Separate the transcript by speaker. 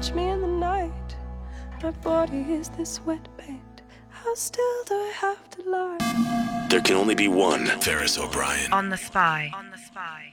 Speaker 1: touch me in the night. My body is this wet paint. How still do I have to lie?
Speaker 2: There can only be one Ferris O'Brien.
Speaker 3: On the Spy.